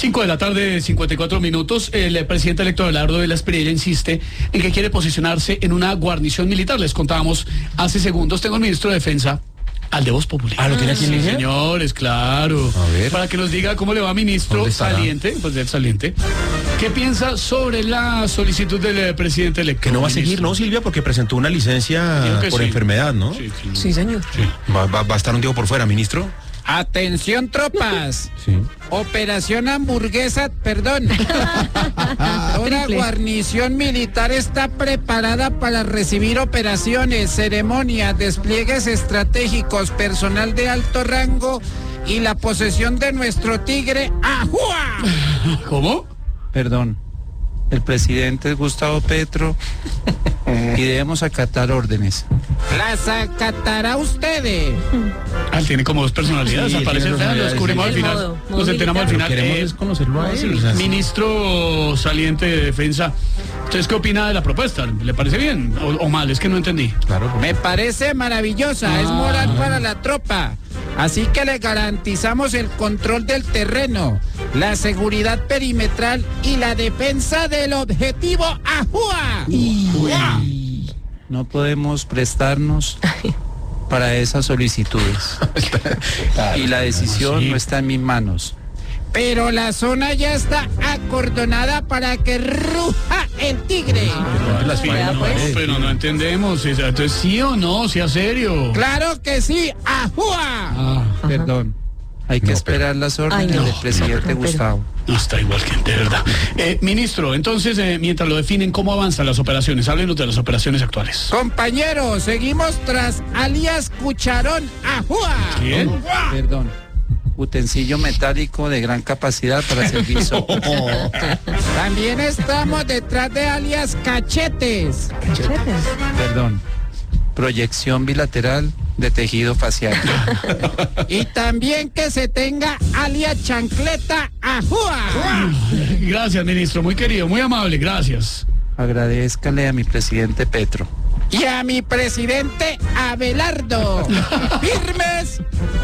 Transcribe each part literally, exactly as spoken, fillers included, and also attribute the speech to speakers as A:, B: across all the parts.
A: Cinco de la tarde, cincuenta y cuatro minutos. El presidente electo Abelardo de la Espriella insiste en que quiere posicionarse en una guarnición militar. Les contábamos hace segundos. Tengo al ministro de Defensa, al de Voz Popular.
B: Ah, ¿lo tiene aquí en línea?
A: Señores, claro.
B: A ver.
A: Para que nos diga cómo le va, ministro saliente, pues del saliente. ¿Qué piensa sobre la solicitud del eh, presidente electo?
B: Que no va a
A: ministro?
B: seguir, ¿no, Silvia? Porque presentó una licencia por
A: sí.
B: enfermedad, ¿no?
A: Sí, sí.
C: Sí, señor.
A: Sí.
B: Va, va- va a estar un tiempo por fuera, ministro.
D: Atención, tropas.
B: Sí.
D: Operación Hamburguesa, perdón. Una
C: Triple.
D: guarnición militar está preparada para recibir operaciones, ceremonias, despliegues estratégicos, personal de alto rango y la posesión de nuestro tigre ¡Ajúa!
A: ¿Cómo?
D: Perdón. El presidente es Gustavo Petro y debemos acatar órdenes. Las acatará ustedes.
A: Ah, él tiene como dos personalidades,
B: Sí,
A: aparece
B: tiene
A: fea, lo
B: personalidades,
A: descubrimos
C: sí.
A: al final,
C: Modo- modo
A: nos enteramos al
C: militar.
A: final.
B: Queremos
A: Eh,
B: es conocerlo a él. o sea, sí.
A: Ministro saliente de Defensa, ¿usted qué opina de la propuesta? ¿Le parece bien o, o mal? Es que no entendí.
B: Claro, porque-
D: Me parece maravillosa, es moral para la tropa. Así que le garantizamos el control del terreno, la seguridad perimetral y la defensa del objetivo ¡Ajúa! No podemos prestarnos para esas solicitudes. Y la decisión
A: sí.
D: no está en mis manos. Pero la zona ya está acordonada para que ruja el tigre.
B: Rompe las
A: Sí,
B: vainas,
A: no,
C: pues.
A: pero no entendemos. Entonces, ¿sí o no? ¿Sea serio?
D: Claro que sí, ¡Ajúa!
A: Ah,
D: Perdón, hay que
B: No,
D: esperar las órdenes
C: Ay, no.
D: del presidente
C: No, pero-
D: Gustavo.
A: no está igual que de verdad. Eh, ministro, entonces, eh, mientras lo definen, ¿cómo avanzan las operaciones? Háblenos de las operaciones actuales.
D: Compañeros, seguimos tras alias Cucharón ¡Ajúa!
A: ¿Quién?
D: Perdón. Utensilio metálico de gran capacidad para servir sopa. También estamos detrás de alias Cachetes. Perdón. Proyección bilateral de tejido facial. Y también que se tenga alias Chancleta ¡Ajúa!
A: Gracias, ministro, muy querido, muy amable, gracias.
D: Agradezcale a mi presidente Petro. Y a mi presidente Abelardo. Firmes.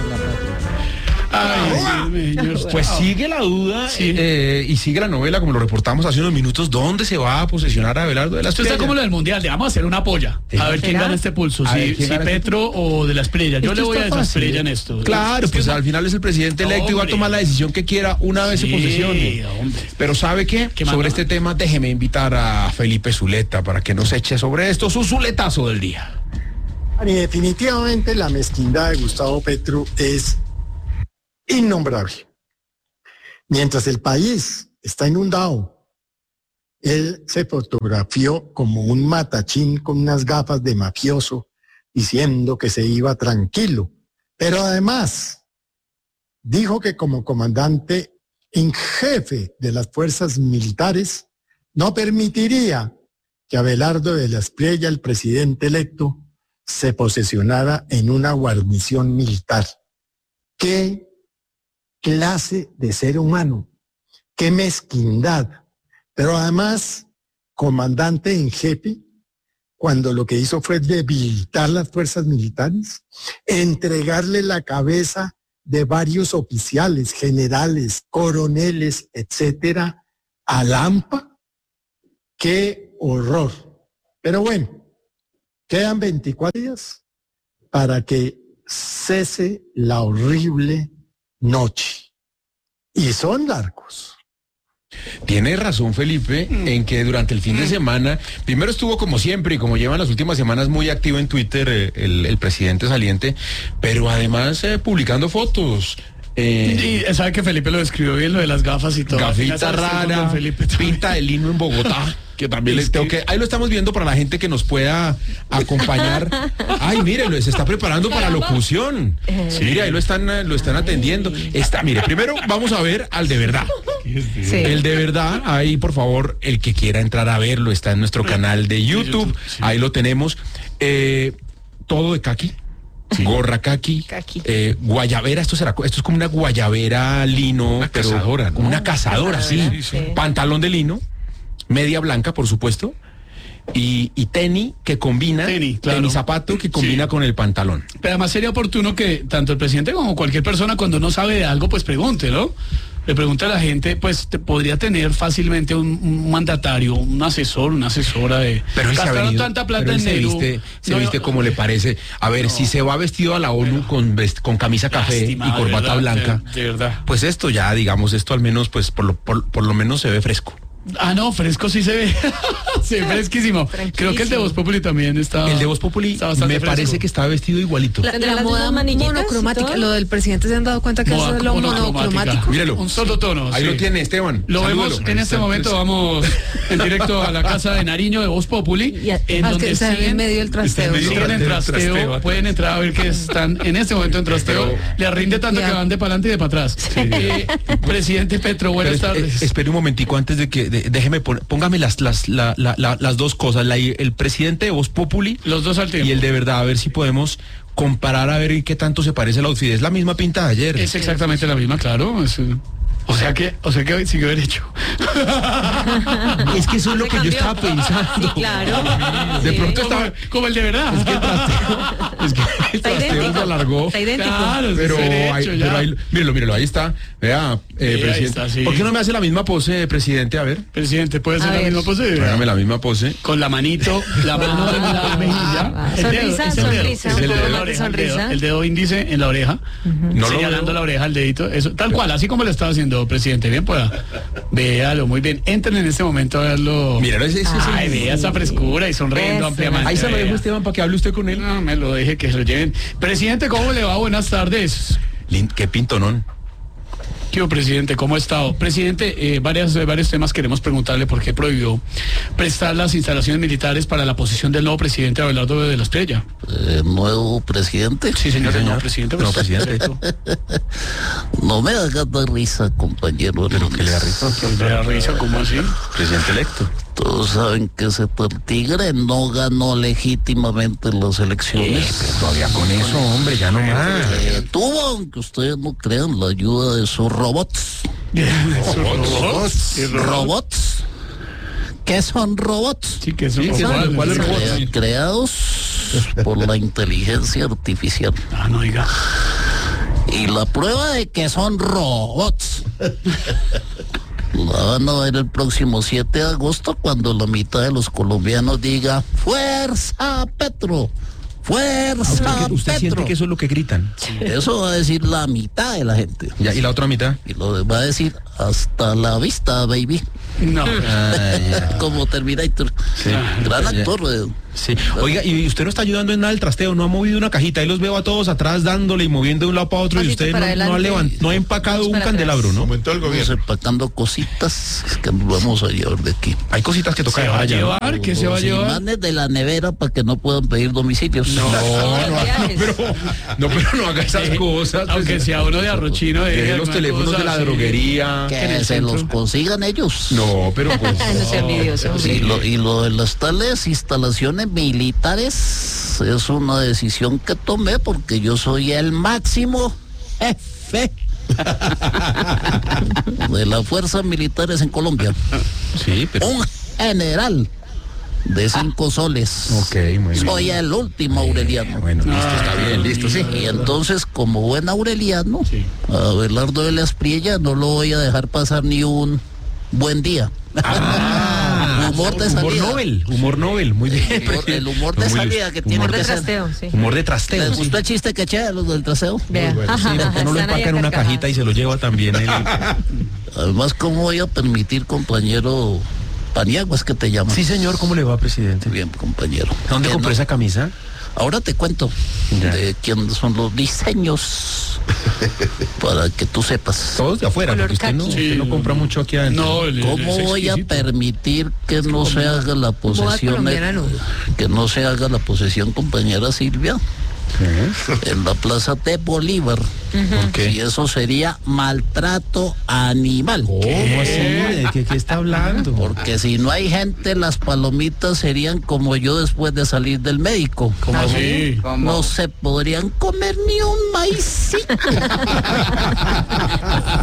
A: Ay, Dios mío,
B: Pues sigue la duda
A: Sí.
B: eh, y sigue la novela, como lo reportamos hace unos minutos, ¿dónde se va a posesionar Abelardo de la
A: Esto está
B: Espriella?
A: como lo del mundial, le vamos a hacer una polla.
B: Sí.
A: A ver quién
C: ¿Será?
A: gana este pulso,
B: A ver
A: si,
B: quién
A: si
B: gana este
A: Petro o de la Espriella. Yo
B: Esto
A: le voy a
B: está
A: esa
B: fácil.
A: Espriella en esto.
B: Claro,
A: Es que
B: pues
A: no-
B: al final es el presidente electo y va a
A: Hombre.
B: tomar la decisión que quiera una vez se
A: Sí,
B: posesione.
A: hombre.
B: Pero ¿sabe qué?
A: ¿Qué
B: Sobre
A: manda?
B: este tema, déjeme invitar a Felipe Zuleta para que nos eche sobre esto su zuletazo del día.
E: Y definitivamente la mezquindad de Gustavo Petro es innombrable. Mientras el país está inundado, él se fotografió como un matachín con unas gafas de mafioso, diciendo que se iba tranquilo. Pero además, dijo que como comandante en jefe de las fuerzas militares, no permitiría que Abelardo de la Espriella, el presidente electo, se posesionara en una guarnición militar. ¿Qué clase de ser humano? ¡Qué mezquindad! Pero además, comandante en jefe, cuando lo que hizo fue debilitar las fuerzas militares, entregarle la cabeza de varios oficiales, generales, coroneles, etcétera, a Lampa. ¡Qué horror! Pero bueno, quedan veinticuatro días para que cese la horrible noche. Y son largos.
B: Tiene razón Felipe en que durante el fin de semana, primero estuvo como siempre y como llevan las últimas semanas muy activo en Twitter eh, el, el presidente saliente, pero además eh, publicando fotos. Eh,
A: Y sabe que Felipe lo describió bien, lo de las gafas y todo.
B: Gafita
A: Al final, ¿sabes qué? Con
B: rara,
A: don Felipe también.
B: pinta de lino en Bogotá, que también les tengo que... Ahí lo estamos viendo para la gente que nos pueda acompañar. Ay, mire, se está preparando para locución. Sí, mire, ahí lo están, eh, lo están atendiendo. Está, mire, primero vamos a ver al de verdad.
C: Sí.
B: El de verdad, ahí por favor, el que quiera entrar a verlo, está en nuestro canal de YouTube,
A: YouTube, sí.
B: ahí lo tenemos. Eh, todo de caqui. Gorra caqui,
C: Caqui.
B: eh, guayabera, esto será, esto es como una guayabera lino,
A: Una
B: pero
A: cazadora, ¿no?
B: como una cazadora, sí.
C: Cazadora, sí.
B: Pantalón de lino, media blanca, por supuesto, y, y tenis que combina,
A: Tenis, claro.
B: tenis zapato que combina
A: Sí.
B: con el pantalón.
A: Pero además sería oportuno que tanto el presidente como cualquier persona cuando no sabe de algo, pues pregunte, ¿no? le pregunta a la gente, pues te podría tener fácilmente un, un mandatario, un asesor, una asesora de...
B: Pero él se ha
A: gastaron
B: venido,
A: tanta plata
B: pero él
A: en
B: se
A: Nehru.
B: viste, se
A: No,
B: viste
A: no,
B: como le parece. A ver,
A: no.
B: si se va vestido a la ONU con, vest- con camisa café
A: Lástima,
B: y corbata
A: de verdad,
B: blanca,
A: de- de verdad.
B: pues esto ya, digamos, esto al menos, pues por lo, por, por lo menos se ve fresco.
A: Ah, no, fresco sí se ve. Se ve fresquísimo. Creo que el de Voz Populi también está...
B: El de Voz Populi
A: está bastante
B: me
A: fresco.
B: parece que estaba vestido igualito.
C: La,
F: ¿Tendrá
C: la
F: las
C: moda
F: mismas manillitas y
C: monocromática,
F: todo?
C: lo del presidente, ¿se han dado cuenta que
A: Moda
C: eso es lo
A: monocromática.
C: monocromático?
B: Míralo.
A: Un solo tono.
B: Ahí
A: sí.
B: lo tiene Esteban.
A: Lo
B: Salúdelo.
A: vemos en
B: Ahí
A: este
B: está.
A: momento, vamos en directo a la casa de Nariño de Voz Populi,
F: Y a-
A: en
C: Ah, es
A: donde
C: que está en
A: siguen,
C: medio del trasteo.
B: medio
A: siguen en
B: trasteo,
A: trasteo,
B: trasteo.
A: pueden entrar a ver que están en este momento en trasteo, le rinde tanto
C: Ya.
A: que van de para adelante y de para atrás. Eh, presidente Petro, buenas
B: Pero, eh,
A: tardes.
B: espere un momentico antes de que de- déjeme pon- póngame las las la- la- la- las dos cosas, la- el presidente de Voz Populi
A: Los dos al tiempo.
B: y el de verdad, a ver si podemos comparar a ver en qué tanto se parece el outfit. Es la misma pinta de ayer.
A: Es exactamente la misma, claro. es, eh, o sea que, o sea que hoy siguió derecho.
B: Es que eso es lo
F: Se
B: que yo
F: cambió.
B: estaba pensando.
F: Sí, claro.
B: De
F: Sí.
B: pronto
A: Como,
B: estaba
A: como el de verdad.
B: es que el trasteo, es que el
F: Está
B: trasteo
F: idéntico.
B: se alargó.
F: Está idéntico.
A: Claro,
B: Pero,
A: es derecho,
B: ahí,
A: ya.
B: pero ahí, míralo, míralo, ahí está. Vea, eh,
A: ahí
B: presidente.
A: está, sí.
B: ¿Por qué no me hace la misma pose, presidente? A ver.
A: Presidente, ¿puede
C: A
A: hacer la
C: ver.
A: misma pose?
B: Hágame la misma pose.
A: Con la manito, la mano en la mejilla.
C: Ah,
A: El dedo,
F: sonrisa,
A: es el dedo,
F: sonrisa,
A: es el
B: un
A: dedo
B: poco
A: en la
F: más de
A: oreja, el dedo,
F: sonrisa.
A: el dedo índice en la oreja,
B: No lo
A: señalando
B: veo.
A: la oreja, el dedito, eso, tal cual, así como lo estaba haciendo, presidente. Bien, pueda. Véalo, muy bien. Entren en este momento a verlo.
B: Mira, ese, ese es el-
A: Ay, vea esa frescura y sonriendo
F: Eso.
A: ampliamente.
B: Ahí se lo dejo,
A: vea.
B: Esteban, para que hable usted con él.
A: No, me lo deje que se lo lleven. Presidente, ¿cómo le va? Buenas tardes.
B: Lin- Qué pintonón.
A: ¿Qué hubo, presidente? ¿Cómo ha estado? Presidente, eh, varias, eh, varios temas queremos preguntarle por qué prohibió prestar las instalaciones militares para la posición del nuevo presidente Abelardo de la Estrella.
G: El nuevo presidente.
A: Sí, señor, el
B: señor.
A: nuevo presidente.
B: No,
A: pues,
B: presidente.
A: perfecto.
G: No me hagas dar risa, compañero.
B: Pero que le da risa.
A: ¿Le da risa? ¿Cómo así?
B: Presidente electo.
G: Todos saben que ese tal tigre no ganó legítimamente las elecciones.
B: Todavía con eso, hombre, ya no más.
G: Eh, tuvo, aunque ustedes no crean, la ayuda de sus robots.
A: ¿Robots? Sí, robots.
G: ¿Robots? ¿Qué son robots?
A: Sí, que son
B: Sí, que
A: robots.
B: son- ¿cuáles robots?
G: Crea- creados por la inteligencia artificial.
A: Ah, no diga.
G: Y la prueba de que son robots la van a ver el próximo siete de agosto cuando la mitad de los colombianos diga ¡Fuerza Petro! ¡Fuerza
B: ¿Usted, usted siente
G: Petro!
B: que eso es lo que gritan?
G: Eso va a decir la mitad de la gente.
B: Ya, ¿y la otra mitad?
G: Y lo va a decir hasta la vista, baby.
A: No.
B: Ah, ya.
G: Como Terminator.
B: Sí.
G: Gran
B: Ya.
G: actor. eh.
B: Sí. Oiga, y usted no está ayudando en nada el trasteo, no ha movido una cajita, ahí los veo a todos atrás dándole y moviendo de un lado para otro y
C: Pasito
B: usted no,
C: para
B: no ha
C: adelante.
B: levant- no ha empacado un
C: Para
B: candelabro, ¿no?
G: Vamos empacando cositas que nos vamos a llevar de aquí.
B: Hay cositas que toca
A: ¿Se va a
B: llevar ya, ¿no?
A: llevar? ¿Qué se va a
G: Los
A: llevar?
G: imanes de la nevera para que no puedan pedir domicilios.
B: No, no, no,
F: Viajes.
B: pero no, pero no haga esas cosas. pues.
A: Aunque sea uno de arrochino. de
B: Deje los
A: alguna
B: teléfonos
A: cosa
B: de la
A: así.
B: droguería.
G: Que
A: en el
G: se
A: centro.
G: los consigan ellos.
B: No, pero pues.
F: No sea envidioso.
G: Y lo, y lo de las tales instalaciones militares es una decisión que tomé porque yo soy el máximo jefe de las fuerzas militares en Colombia.
B: Sí, pero.
G: Un general de cinco soles.
B: Ok, muy bien.
G: Soy el último aureliano.
B: Bueno, listo, está bien, listo, sí.
G: Y entonces, como buen aureliano, a Abelardo de la Espriella no lo voy a dejar pasar ni un buen día.
B: Ah,
G: humor de
B: humor
G: salida.
B: Nobel, humor Nobel, muy bien.
G: El humor, el humor de
B: Muy
G: salida
B: luz.
G: que tiene
F: Humor
G: que
F: de
G: ser.
F: trasteo, sí.
B: Humor de trasteo.
G: ¿Les
B: sí.
G: gustó el chiste que eché a los del traseo?
F: Vea.
B: Sí, ¿por qué no lo
F: Están ahí
B: empaca en una
F: a carcajadas.
B: cajita y se lo lleva también él?
G: Además, ¿cómo voy a permitir, compañero Paniagua, es que te llaman?
B: Sí, señor, ¿cómo le va, presidente?
G: Bien, compañero.
B: ¿Dónde
G: Que
B: compró
G: no-
B: esa camisa?
G: Ahora te cuento
B: Ya.
G: de quiénes son los diseños para que tú sepas.
B: Todos de afuera,
F: Color
B: porque usted no,
F: caqui.
B: usted no compra mucho aquí adentro.
A: No, el-
G: ¿Cómo
A: es
G: voy a
A: exquisito.
G: permitir que no se haga la posesión,
C: colombiana, no.
G: que no se haga la posesión, compañera Silvia, en la plaza de Bolívar?
B: ¿Por qué?
G: Y eso sería maltrato animal.
B: ¿Cómo así? ¿De qué, qué está hablando?
G: Porque si no hay gente, las palomitas serían como yo después de salir del médico.
A: ¿Cómo así?
G: No se podrían comer ni un maicito.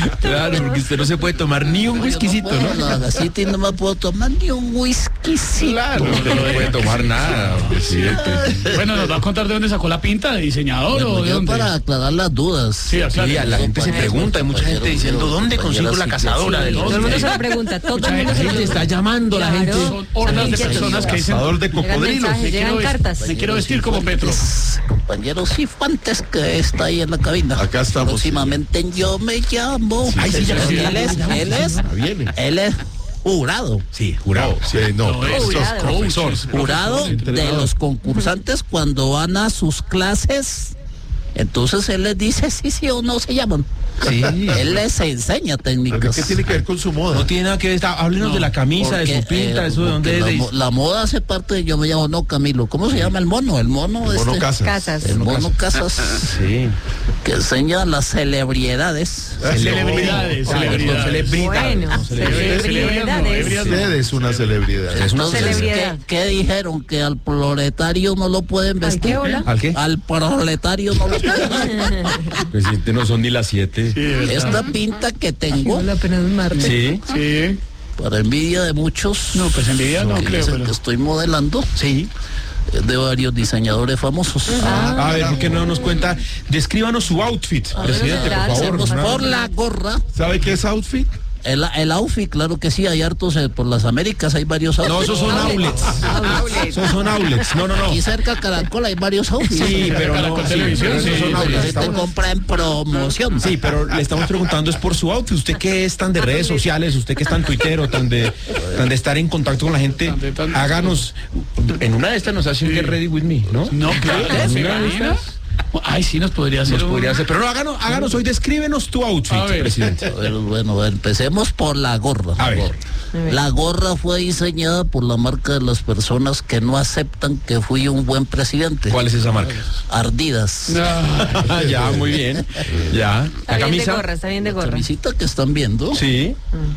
B: Claro, porque usted no se puede tomar ni un whiskycito,
G: Bueno,
B: ¿no?
G: la gasita y no me puedo tomar ni un whiskycito.
A: Claro.
B: Usted no puede tomar nada, presidente.
A: Bueno, ¿nos va a contar de dónde sacó la pinta? ¿De diseñador o
G: Bueno,
A: de
G: yo
A: dónde?
G: para aclarar las dudas.
A: Sí, aclare.
B: Sí, a la gente se pregunta, hay mucha gente diciendo, ¿dónde consigo la cazadora del
C: Todo el mundo se lo pregunta, todo el mundo
B: La
C: se lo
B: gente está
C: pregunta.
B: llamando, la gente.
C: Claro.
A: Son hordas de personas que dicen,
H: Cazador de
C: Llegan
H: cocodrilos.
C: mensajes,
A: me
C: llegan
A: quiero,
C: cartas.
A: vest- me quiero vestir como Petro.
G: Es compañeros Cifuentes que está ahí en la cabina.
H: Acá estamos.
G: Próximamente yo me llamo.
B: Ay, sí, ya lo
G: él
B: sé.
G: es, él es,
H: viene.
G: él es jurado.
B: Sí, jurado.
H: Sí, no,
A: No, es
C: Jurado.
A: profesor.
G: Jurado de
H: entrenador.
G: los concursantes cuando van a sus clases. Entonces él les dice sí, sí o no se llaman.
B: Sí.
G: Él les enseña técnicas.
H: ¿Qué tiene que ver con su moda?
B: No tiene nada que ver. está- Háblenos de la camisa, de
G: Porque,
B: su pinta,
G: eh,
B: eso de dónde
G: porque
B: es.
G: la,
B: de-
G: mo- la moda hace parte de yo me llamo no Camilo. ¿Cómo se llama el mono? El mono,
H: Mono
G: este,
H: Casas.
C: Casas.
G: el mono Casas
B: Sí.
G: que enseña las celebridades.
A: Celebridades,
B: Ah,
A: celebridades.
B: celebridades.
C: Bueno,
A: Celebridades,
C: celebridades.
A: no,
H: Usted es una celebridad.
B: Es una
G: Entonces,
C: celebridad.
G: ¿qué, qué dijeron? Que al proletario no lo pueden
C: ¿Al
G: vestir.
C: qué, hola?
B: ¿Al qué?
G: Al proletario no lo pueden.
B: Presidente, no son ni las siete.
A: Sí, de verdad.
G: Esta pinta que tengo,
C: Hola, apenas un martes.
B: Sí.
A: Sí.
G: para envidia de muchos,
A: No, pues envidia no
G: que
A: creo,
G: dicen
A: pero...
G: que estoy modelando,
B: Sí.
G: es de varios diseñadores famosos.
B: A ver, ¿por qué no nos cuenta? Descríbanos su outfit, presidente, por
C: claro,
B: favor.
G: Empecemos
B: ¿no?
G: por la gorra.
H: ¿Sabe qué es outfit?
G: El, el outfit, claro que sí, hay hartos eh, por las Américas, hay varios outfits.
B: No, esos son outlets. Esos son outlets. No, no, no.
G: Aquí cerca de Caracol hay varios outfits.
B: Sí, pero no.
A: Caracol
B: Sí,
A: Televisión,
B: pero
A: sí,
B: esos son
A: sí,
B: outlets.
G: La gente compra en promoción.
B: Sí, pero le estamos preguntando es por su outfit. Usted que es tan de redes sociales, usted que es tan tuitero, tan de, tan de estar en contacto con la gente,
A: Tan de- tan-
B: háganos, en una de estas nos hace un Get Ready With Me, ¿no?
A: No, claro,
B: ¿En
A: ¿se
B: una de
A: imagina?
B: estas?
A: Ay, sí, nos podría hacer
B: Nos
A: un-
B: podría hacer, pero no, háganos, háganos hoy, descríbenos tu outfit,
A: A ver.
B: presidente.
G: Bueno, bueno, empecemos por la gorra.
B: A ver.
G: La gorra fue diseñada por la marca de las personas que no aceptan que fui un buen presidente.
B: ¿Cuál es esa marca?
G: Ardidas.
B: Ah, ya, muy bien. Ya.
C: Está
B: La
C: bien de
B: camisa.
C: gorra, está bien de
G: La
C: gorra.
G: camisita que están viendo,
B: Sí.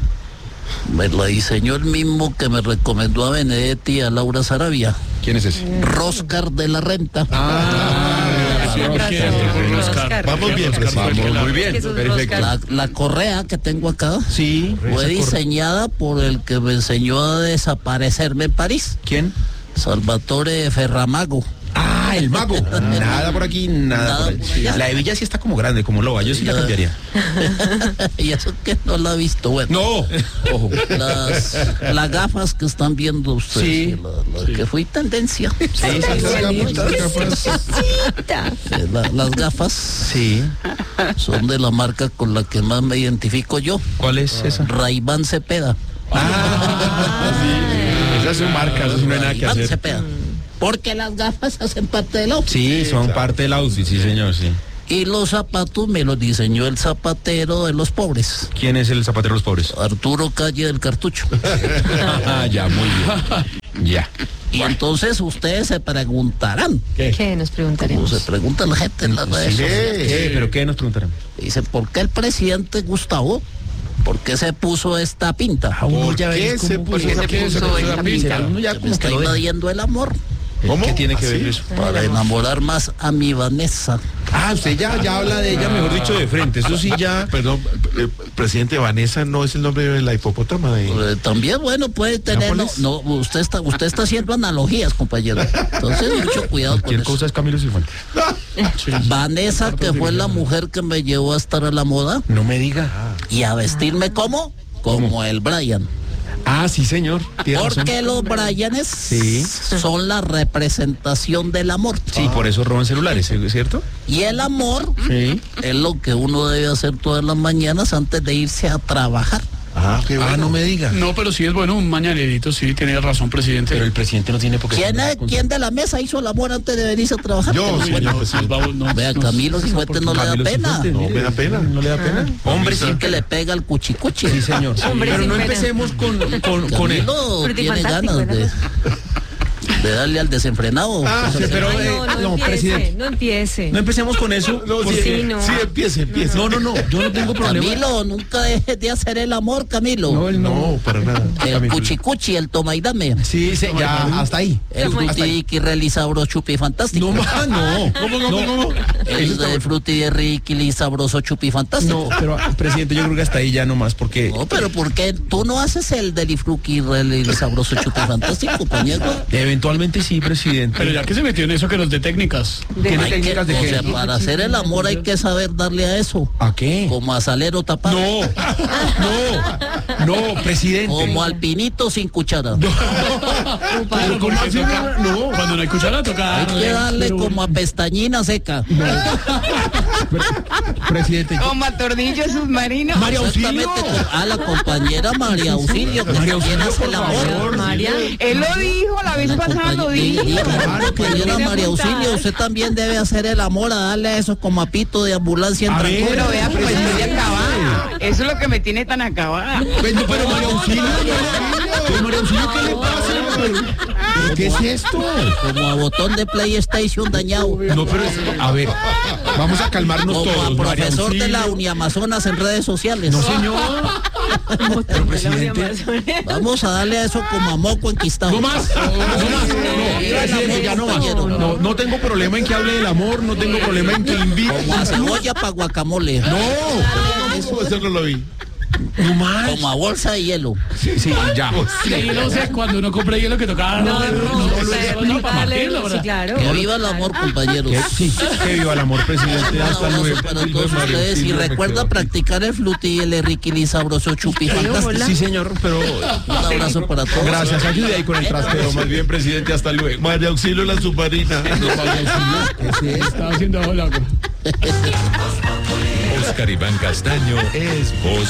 G: me la diseñó el mismo que me recomendó a Benedetti y a Laura Sarabia.
B: ¿Quién es ese?
G: Roscar de la Renta.
B: Ah,
C: Siempre
A: ¿quién?
C: hace
A: ¿Quién?
C: Oscar.
A: Oscar.
H: Vamos bien,
A: Oscar,
H: presidente.
B: Vamos muy bien.
C: Que esos
B: Perfecto.
C: Oscar.
G: La, la correa que tengo acá
B: Sí.
G: fue
B: esa corre-
G: diseñada por el que me enseñó a desaparecerme en París,
B: ¿Quién?
G: Salvatore Ferramago.
B: Ah, el mago. Nada por aquí, nada,
G: Nada
B: por
G: por
B: ahí.
G: allá.
B: La hebilla sí está como grande, como loba. Yo sí la
G: Ya.
B: cambiaría.
G: Y eso que no la ha visto. Bueno,
B: No. Ojo.
G: las, las gafas que están viendo ustedes,
B: Sí.
G: la- la que fui tendencia.
B: Sí, sí,
G: Eh, la- las gafas
B: sí.
G: son de la marca con la que más me identifico yo,
B: ¿Cuál es esa?
G: Ray-Ban Cepeda.
B: Ah, sí. Esa es su marca, eso sí no hay nada que
G: Ray-Ban
B: hacer.
G: Cepeda. Porque las gafas hacen parte del outfit.
B: Sí, son parte del outfit, sí, señor, sí.
G: Y los zapatos me los diseñó el zapatero de los pobres,
B: ¿Quién es el zapatero de los pobres?
G: Arturo Calle del Cartucho.
B: Ah, ya, muy bien. Ya.
G: Y entonces ustedes se preguntarán,
C: ¿Qué nos
G: como
C: preguntaremos?
G: se pregunta la gente en las redes sociales.
B: ¿Qué? ¿Pero qué nos preguntarán?
G: Dice, ¿por qué el presidente Gustavo, por qué se puso esta pinta?
H: ¿Por qué se puso esa pinta?
B: Uno ya
G: Se me
B: como
G: está
B: que lo deja.
G: invadiendo el amor
H: ¿Cómo?
B: ¿Qué tiene que
H: ¿Así?
B: ver eso?
G: para enamorar más a mi Vanessa.
B: Ah, usted ya, ya habla de ella, mejor dicho, de frente. Eso sí ya.
H: Perdón, eh, presidente, Vanessa no es el nombre de la hipopótama. De...
G: Eh, También, bueno, puede tener... No,
H: ¿Nápoles?
G: no, usted está usted está haciendo analogías, compañero. Entonces, mucho cuidado con
B: Cualquier
G: eso.
B: cosa es Camilo Cifuentes.
G: Vanessa, que fue la mujer que me llevó a estar a la moda
B: No me diga.
G: y a vestirme como, como el Brian.
B: Ah, sí, señor. Tiene razón.
G: Porque los Brianes
B: Sí.
G: son la representación del amor.
B: Sí, por eso roban celulares, ¿es cierto?
G: Y el amor
B: Sí.
G: es lo que uno debe hacer todas las mañanas antes de irse a trabajar.
H: Ah, qué bueno.
B: Ah, no me diga.
A: No, pero sí es bueno, un mañanerito, sí, tiene razón, presidente.
B: Pero el presidente no tiene por qué.
G: ¿Quién, es, ¿Quién de la mesa hizo el amor antes de venirse a trabajar?
H: Yo,
G: Pero
H: sí,
G: bueno,
H: yo,
A: Pues,
H: sí.
A: vamos, no,
G: vea,
A: no,
G: Camilo Cifuentes no le da
B: Camilo
G: pena.
B: Cifuentes,
H: No
B: mire,
H: me da pena.
B: No le da pena. Hombre, sí.
G: Dicen que le pega el cuchicuchi.
B: Sí, señor. sí.
C: Hombre
B: Pero
C: sin
B: no
C: pena.
B: empecemos con, con, con él.
G: Camilo
C: Pero
G: tiene
C: fantástico,
G: ganas de...
C: ¿verdad?
G: de darle al desenfrenado.
B: Ah, sí, pero
C: Ay,
B: eh,
C: no, no,
B: no,
C: empiece,
B: presidente,
C: no empiece.
B: no empecemos con eso.
H: No, sí,
B: porque-
C: Sí, no.
H: sí, empiece, empiece.
B: no, no, no, yo no tengo problema.
G: Camilo, nunca dejes de hacer el amor, Camilo.
B: No, él no.
H: No, para nada.
G: el
B: Camilo.
G: cuchicuchi, el toma y dame.
B: Sí, sí, ya, hasta ahí.
G: El frutiqui realizabro chupi fantástico.
B: No, ma, no.
H: ¿Cómo, cómo, cómo?
G: El de fruti de riquili sabroso chupi fantástico.
B: No, pero presidente, yo creo que hasta ahí ya nomás, porque
G: No, pero ¿por qué tú no haces el delifruqui el sabroso chupi fantástico, pañero?
B: eventualmente sí, presidente.
A: Pero ya que se metió en eso que los de técnicas.
B: ¿Tiene
G: Hay que,
B: técnicas de
G: o
B: qué?
G: sea, para hacer el amor hay que saber darle a eso.
B: ¿A qué?
G: Como a salero tapado.
B: No, no, no, presidente.
G: Como al pinito sin cuchara.
A: Pero
B: ¿cómo
A: porque
B: así?
A: toca-
B: No.
A: Cuando no hay cuchara toca
G: Hay que darle
A: pero-
G: como a pestañina seca.
B: Pre- presidente.
F: Como a tornillo submarino.
B: María Auxilio.
G: Exactamente, con- a la compañera María Auxilio, que
B: María
G: también
B: Auxilio,
G: hace
B: por
G: el amor.
B: favor.
C: María,
F: Él lo dijo la vez
G: La
F: pasada, lo
G: compañ-
F: dijo.
G: y- y-
B: Claro,
G: compañera
F: Tiene
G: María
F: apuntadas.
G: Auxilio, usted también debe hacer el amor a darle a esos como a pito de ambulancia en
B: A ver,
G: trancones.
F: Pero vea, pero estoy
B: Presidente.
F: acabada. Eso es lo que me tiene tan acabada.
B: Pero, pero María Auxilio, pero María Auxilio, ¿qué le pasa? ¿Pero qué es esto?
G: Como a botón de PlayStation dañado.
B: No, pero es- a ver, vamos a calmarnos
G: Como a
B: todos. María
G: profesor de la
B: Auxilio.
G: Uniamazonas en redes sociales.
B: No, señor. Pero, presidente.
G: Vamos a darle a eso como a moco enquistado.
B: No más, no más. No,
G: Viva el
B: presidente,
G: amor,
B: ya no más.
G: compañero.
B: No, no tengo problema en que hable del amor, no tengo problema en que invite.
G: Como a cebolla para guacamole.
B: No,
H: Eso, eso no lo vi.
B: no más.
G: Como a bolsa de hielo.
B: Sí, sí, ya.
A: Sí, no sé, cuando uno compra hielo que tocaba.
C: no,
A: No,
C: no,
A: no,
C: no,
A: no, no, para
C: dale,
A: Martín, la
C: sí,
A: verdad.
C: claro.
G: Que viva el amor, compañeros.
B: Que- Sí, que viva el amor, presidente.
G: Un
B: Hasta
G: abrazo
B: luego.
G: para todos ustedes y recuerda practicar el fluti y el riquili sabroso chupi fantástico.
B: Sí, señor, pero
G: Un abrazo para todos.
B: gracias. Ayude ahí con el trasteo. Más bien, presidente, hasta luego.
H: María Auxilio la submarina.
A: Estaba haciendo agua.
I: Oscar Iván Castaño es voz